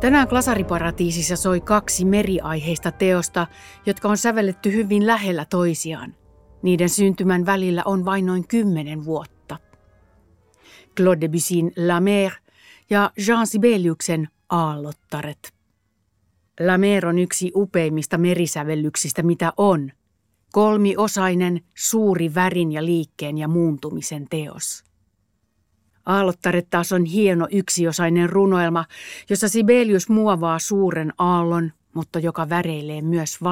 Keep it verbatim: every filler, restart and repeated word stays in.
Tänään Glasariparatiisissa soi kaksi meriaiheista teosta, jotka on sävelletty hyvin lähellä toisiaan. Niiden syntymän välillä on vain noin kymmenen vuotta. Claude Debussyn La Mer ja Jean Sibeliuksen Aallottaret. La Mer on yksi upeimmista merisävellyksistä, mitä on. Kolmiosainen, suuri värin ja liikkeen ja muuntumisen teos. Aallottaret taas on hieno yksiosainen runoelma, jossa Sibelius muovaa suuren aallon, mutta joka väreilee myös